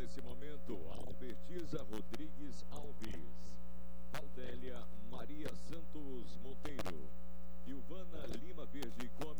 nesse momento Albertiza Rodrigues Alves, Valdélia Maria Santos Monteiro, Ilvana Lima Verde Costa.